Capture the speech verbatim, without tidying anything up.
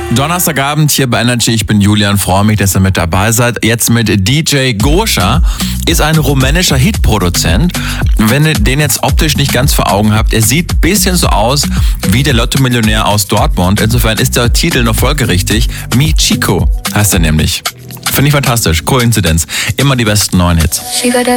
Donnerstagabend hier bei Energy. Ich bin Julian, freue mich, dass ihr mit dabei seid. Jetzt mit D J Goscha, ist ein rumänischer Hitproduzent. Wenn ihr den jetzt optisch nicht ganz vor Augen habt, er sieht ein bisschen so aus wie der Lotto-Millionär aus Dortmund. Insofern ist der Titel noch folgerichtig. Mi Chico heißt er nämlich. Finde ich fantastisch. Koinzidenz. Immer die besten neuen Hits.